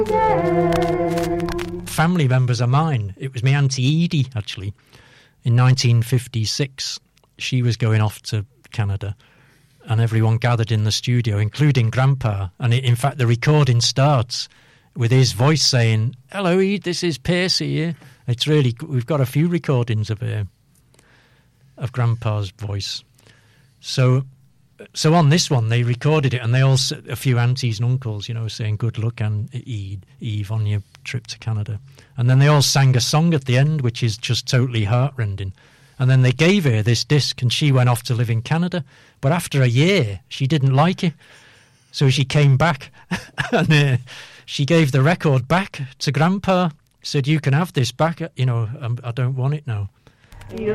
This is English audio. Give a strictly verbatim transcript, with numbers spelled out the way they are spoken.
Family members of mine, it was my Auntie Edie, actually, in nineteen fifty-six. She was going off to Canada, and everyone gathered in the studio, including Grandpa. And it, in fact, the recording starts with his voice saying, "Hello, Ed, this is Percy here." It's really, we've got a few recordings of uh, of Grandpa's voice. So, so on this one, they recorded it, and they all, a few aunties and uncles, you know, saying, "Good luck, and Eve, Eve, on your trip to Canada." And then they all sang a song at the end, which is just totally heartrending. And then they gave her this disc, and she went off to live in Canada. But after a year, she didn't like it, so she came back, and uh, she gave the record back to Grandpa. Said, "You can have this back. You know, I don't want it now."